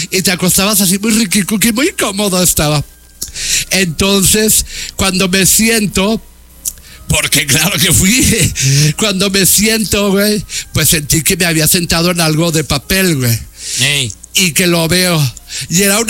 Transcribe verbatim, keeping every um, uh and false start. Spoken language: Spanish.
y te acostabas así muy riquico, que muy cómodo estaba. Entonces, cuando me siento, porque claro que fui, cuando me siento, güey, pues sentí que me había sentado en algo de papel, güey. Hey. Y que lo veo. Y era una